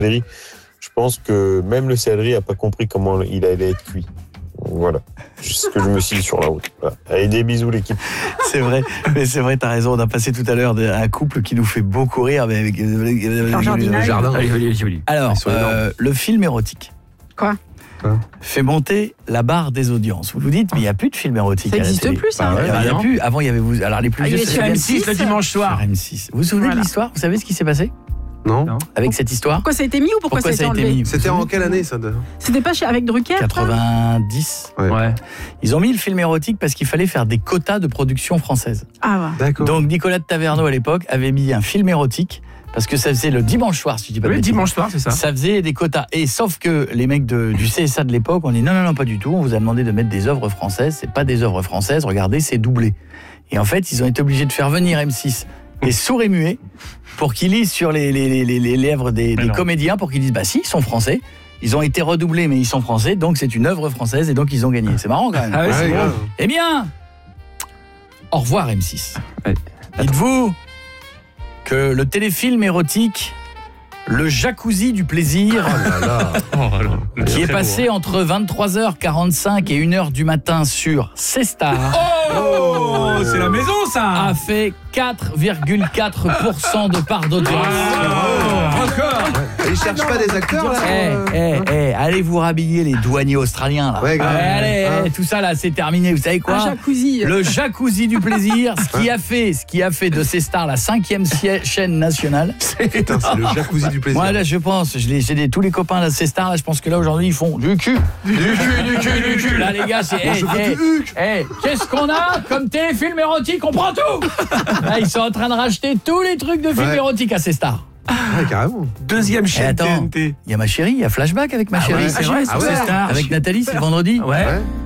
céleri. Je pense que même le céleri a pas compris comment il allait être cuit. Voilà, c'est ce que je me suis dit sur la route. Voilà. Allez, des bisous l'équipe. C'est vrai, mais c'est vrai, t'as raison. On a passé tout à l'heure un couple qui nous fait beaucoup rire. Mais avec Leur jardinage. Le jardin. Alors, Ils sont énormes. le film érotique. Quoi ? Fait monter la barre des audiences. Vous vous dites, mais il n'y a plus de film érotique. Ça à la n'existe télé. plus, ça. Il y a plus. Avant, il y avait vous. Alors les plus vieux, il est sur M6 le dimanche soir. sur M6. Vous vous souvenez de l'histoire ? Vous savez ce qui s'est passé Non. avec cette histoire ? Pourquoi ça a été mis ou pourquoi ça a été enlevé ? mis C'était en quelle année ça C'était pas avec Drucker 90. Ouais. Ils ont mis le film érotique parce qu'il fallait faire des quotas de production française. Ah ouais. D'accord. Donc Nicolas de Taverneau à l'époque avait mis un film érotique parce que ça faisait le dimanche soir, si je dis pas de Oui, bêtises. dimanche soir, c'est ça. Ça faisait des quotas. Et sauf que les mecs du CSA de l'époque ont dit non, pas du tout. On vous a demandé de mettre des œuvres françaises. C'est pas des œuvres françaises. Regardez, c'est doublé. Et en fait, ils ont été obligés de faire venir M6 des sourds et muets pour qu'ils lisent sur les lèvres des comédiens pour qu'ils disent bah si, ils sont français. Ils ont été redoublés, mais ils sont français. Donc c'est une œuvre française et donc ils ont gagné. C'est marrant quand même. Ah ouais, c'est bon. Eh bien, au revoir M6. Ouais. Dites-vous que le téléfilm érotique Le Jacuzzi du plaisir, qui est passé entre 23h45 et 1h du matin sur C-Star, C'est la maison, ça. a fait 4,4% de part d'audience. Encore. Ils cherchent pas des acteurs là Allez vous rhabiller les douaniers australiens là. Ouais, grave. Allez, tout ça là, c'est terminé. Vous savez quoi ? Un jacuzzi. Le Jacuzzi du plaisir, ce qui a fait de C-Star la 5e chaîne nationale. Putain, c'est le jacuzzi du plaisir. Moi là, je pense, j'ai tous les copains de C-Star là, je pense que là aujourd'hui ils font du cul. Là les gars, c'est qu'est-ce qu'on a comme téléfilm érotique, on prend tout. Là, ils sont en train de racheter tous les trucs de films érotiques à C-Star. Ouais, carrément. Deuxième chaîne attends, TNT. il y a ma chérie, il y a Flashback avec ma chérie. ouais, c'est vrai, Ah c'est ouais, C-Star. avec Nathalie, c'est le vendredi. Ouais. Ouais.